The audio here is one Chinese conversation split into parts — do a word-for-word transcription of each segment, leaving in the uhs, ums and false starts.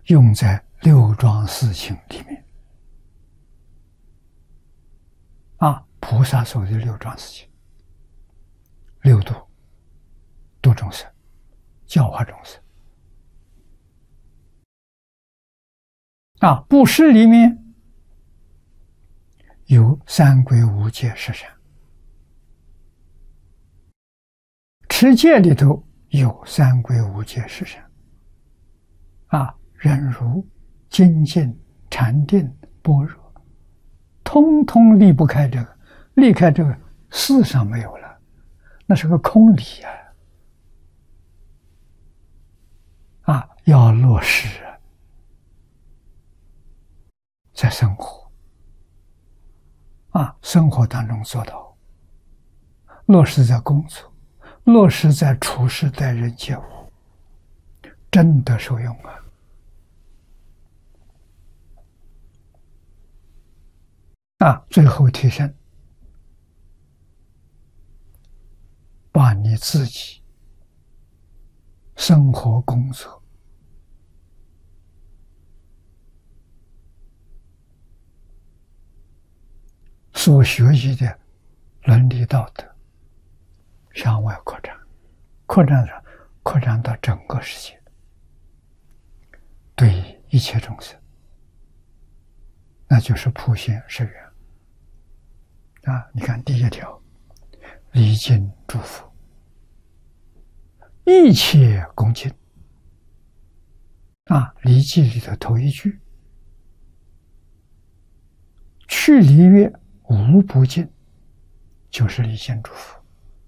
用在六桩事情里面。啊，菩萨所谓的六桩事情，六度，度众生，教化众生。啊，布施里面有三归五戒十善，持戒里头有三归五戒十善。啊，忍辱、精进、禅定、般若，通通离不开这个，离开这个世上没有了，那是个空理啊！啊，要落实啊，在生活啊，生活当中做到，落实在工作，落实在处事待人接物，真的受用啊！啊，最后提升，把你自己生活工作所学习的伦理道德向外扩展，扩展上扩展到整个世界，对一切众生，那就是普贤施愿。啊，你看第一条，礼敬诸佛，一切恭敬。啊，礼记里的头一句，去礼乐无不敬，就是礼敬诸佛，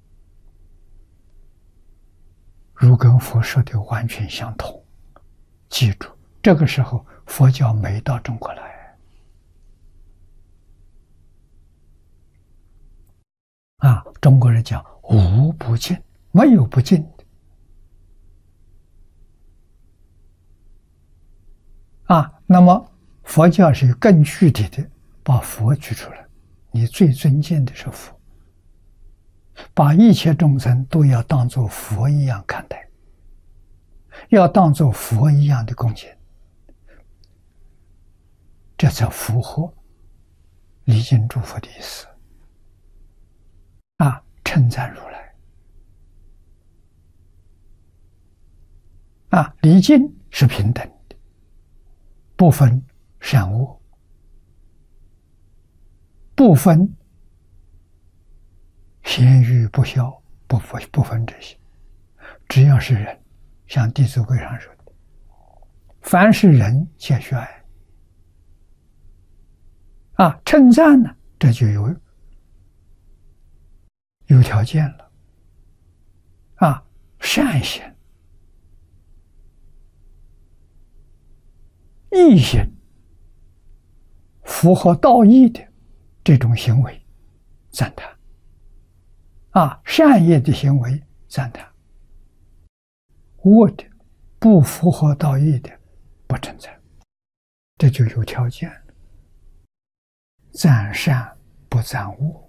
如跟佛说的完全相同。记住，这个时候佛教没到中国来。啊，中国人讲无不敬，没有不敬的。啊，那么佛教是更具体的，把佛举出来，你最尊敬的是佛，把一切众生都要当作佛一样看待，要当作佛一样的恭敬，这才符合礼敬诸佛的意思。啊，称赞如来。啊，礼敬是平等的，不分善恶，不分贤愚不肖，不分不分这些，只要是人，像《弟子规》上说的，凡是人皆须爱。啊，称赞呢，这就有有条件了。啊，善行、义行，符合道义的这种行为，赞叹。啊，善业的行为赞叹，恶的、不符合道义的不称赞，这就有条件了。赞善不赞恶。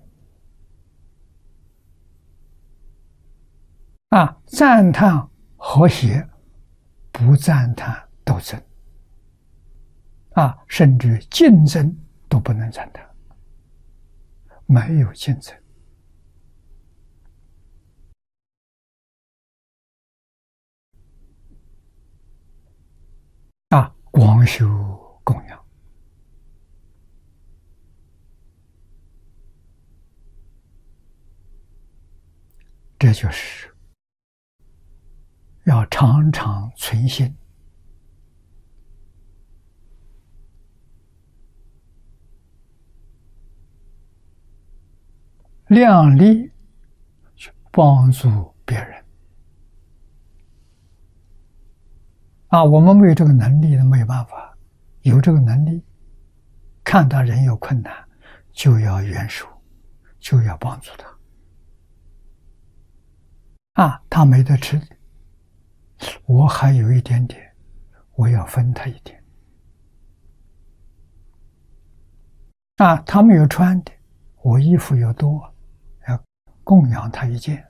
啊，赞叹和谐，不赞叹斗争。啊，甚至竞争都不能赞叹，没有竞争。啊，广修供养，这就是要常常存心，量力去帮助别人。啊，我们没有这个能力，没有办法。有这个能力，看到人有困难，就要援手，就要帮助他。啊，他没得吃的，我还有一点点，我要分他一点。啊，他没有穿的，我衣服又多，要供养他一件。